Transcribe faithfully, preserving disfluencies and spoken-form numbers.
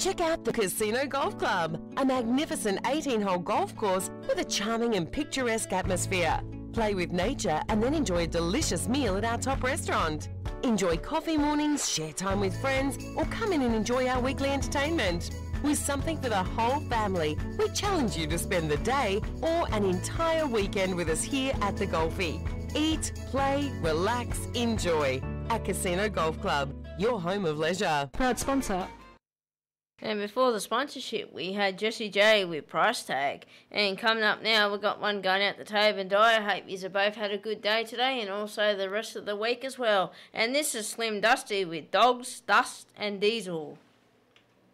Check out the Casino Golf Club, a magnificent eighteen-hole golf course with a charming and picturesque atmosphere. Play with nature and then enjoy a delicious meal at our top restaurant. Enjoy coffee mornings, share time with friends, or come in and enjoy our weekly entertainment. With something for the whole family, we challenge you to spend the day or an entire weekend with us here at the Golfie. Eat, play, relax, enjoy. At Casino Golf Club, your home of leisure. Proud sponsor. And before the sponsorship, we had Jessie J with Price Tag. And coming up now, we've got one going out to Tabe and Di. I hope you both had a good day today and also the rest of the week as well. And this is Slim Dusty with Dogs, Dust and Diesel.